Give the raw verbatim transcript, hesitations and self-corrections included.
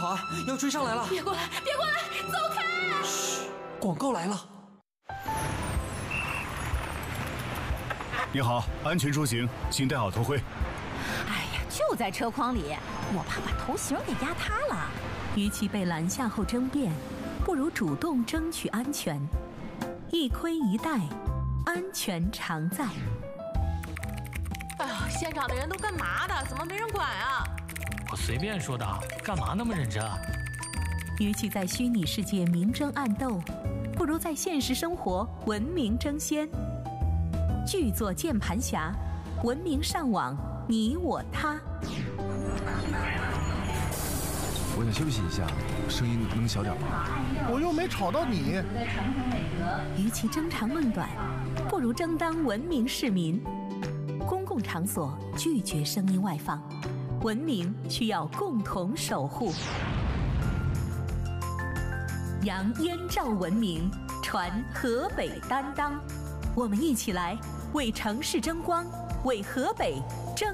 团要追上来了！ 别过来，别过来，走开！ 嘘，广告来了。 你好，安全出行，请戴好头盔。 哎呀，就在车筐里，我怕把头型给压塌了。 与其被拦下后争辩，不如主动争取安全。一盔一戴，安全常在。 哎呀，现场的人都干嘛的？怎么没人管啊？ 我随便说的，干嘛那么认真啊？ 与其在虚拟世界明争暗斗，不如在现实生活文明争先。剧作键盘侠，文明上网，你我他。 我想休息一下，声音能小点吗？ 我又没吵到你。 与其争长论短，不如争当文明市民。公共场所拒绝声音外放，文明需要共同守护。扬燕赵文明，传河北担当。我们一起来为城市争光，为河北